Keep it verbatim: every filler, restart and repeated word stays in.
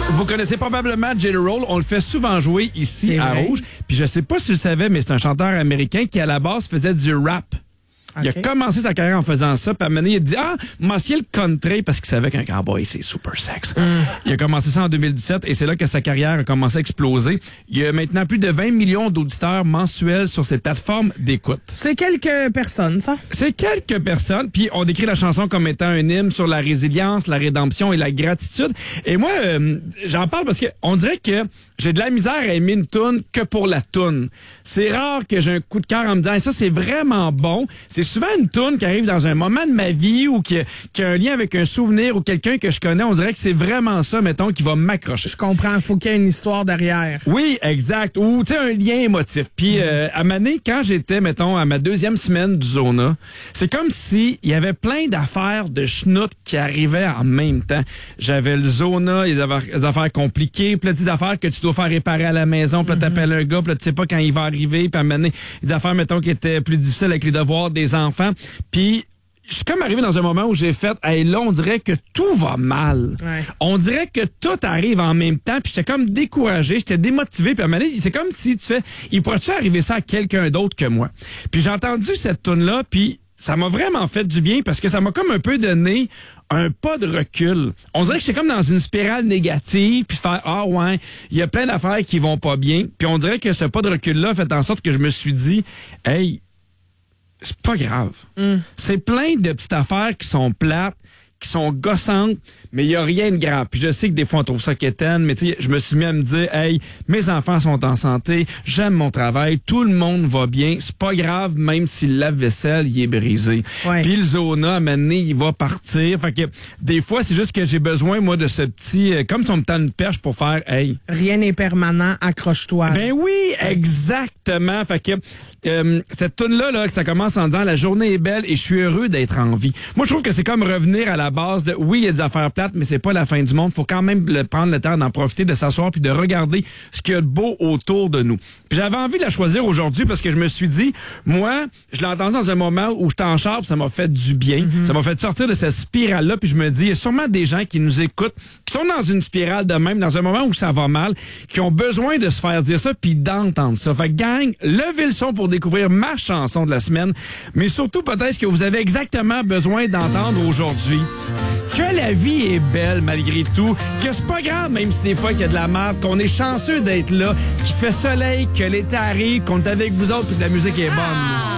Vous connaissez probablement Jelly Roll. On le fait souvent jouer ici C'est à vrai. Rouge. Puis je sais pas si tu le savais, mais c'est un chanteur américain qui, à la base, faisait du rap. Il a Ok. commencé sa carrière en faisant ça, puis à un moment donné, il a dit « Ah, m'assieds le country » parce qu'il savait qu'un cowboy, c'est super sexe. Mm. Il a commencé ça en deux mille dix-sept et c'est là que sa carrière a commencé à exploser. Il y a maintenant plus de vingt millions d'auditeurs mensuels sur ses plateformes d'écoute. C'est quelques personnes, ça. C'est quelques personnes, puis on décrit la chanson comme étant un hymne sur la résilience, la rédemption et la gratitude. Et moi, euh, j'en parle parce que on dirait que j'ai de la misère à aimer une toune que pour la toune. C'est rare que j'ai un coup de cœur en me disant ça c'est vraiment bon. C'est souvent une toune qui arrive dans un moment de ma vie ou qui, qui a un lien avec un souvenir ou quelqu'un que je connais. On dirait que c'est vraiment ça, mettons, qui va m'accrocher. Je comprends, il faut qu'il y ait une histoire derrière. Oui, exact. Ou, tu sais, un lien émotif. Puis, euh, à Mané, quand j'étais, mettons, à ma deuxième semaine du Zona, c'est comme si il y avait plein d'affaires de schnout qui arrivaient en même temps. J'avais le Zona, les affaires, les affaires compliquées, plein d'affaires que tu dois faire réparer à la maison, puis là, t'appelles un gars, puis là, tu sais pas quand il va arriver, puis à Mané, des affaires, mettons, qui étaient plus difficiles avec les devoirs des enfants. Puis, je suis comme arrivé dans un moment où j'ai fait, hey, là, on dirait que tout va mal. Ouais. On dirait que tout arrive en même temps, puis j'étais comme découragé, j'étais démotivé, puis à un moment donné, c'est comme si tu fais, il pourrait-tu arriver ça à quelqu'un d'autre que moi? Puis j'ai entendu cette tune-là, puis ça m'a vraiment fait du bien parce que ça m'a comme un peu donné un pas de recul. On dirait que j'étais comme dans une spirale négative, puis faire, ah ouais, il y a plein d'affaires qui vont pas bien, puis on dirait que ce pas de recul-là fait en sorte que je me suis dit, hey, c'est pas grave. Mm. C'est plein de petites affaires qui sont plates, qui sont gossantes, mais il y a rien de grave. Puis je sais que des fois on trouve ça quétaine, mais tu sais, je me suis mis à me dire, hey, mes enfants sont en santé, j'aime mon travail, tout le monde va bien, c'est pas grave même si le lave-vaisselle il est brisé. Ouais. Puis le Zona, à un moment donné, il va partir. Fait que des fois, c'est juste que j'ai besoin, moi, de ce petit, euh, comme si on me tend une perche pour faire, hey. Rien n'est permanent, accroche-toi. Ben oui, exactement. Fait que euh, cette toune-là, là, que ça commence en disant « La journée est belle et je suis heureux d'être en vie ». Moi, je trouve que c'est comme revenir à la base de « Oui, il y a des affaires plates, mais c'est pas la fin du monde. Faut quand même le, prendre le temps d'en profiter, de s'asseoir puis de regarder ce qu'il y a de beau autour de nous. » Puis j'avais envie de la choisir aujourd'hui parce que je me suis dit, moi, je l'ai entendue dans un moment où j'étais en char, ça m'a fait du bien. Mm-hmm. Ça m'a fait sortir de cette spirale-là. Puis je me dis, il y a sûrement des gens qui nous écoutent, qui sont dans une spirale de même, dans un moment où ça va mal, qui ont besoin de se faire dire ça puis d'entendre ça. Fait que gang, levez le son pour découvrir ma chanson de la semaine, mais surtout peut-être ce que vous avez exactement besoin d'entendre aujourd'hui. Que la vie est belle malgré tout, que c'est pas grave même si des fois qu'il y a de la merde, qu'on est chanceux d'être là, qu'il fait soleil, que l'été arrive, qu'on est avec vous autres puis que la musique est bonne.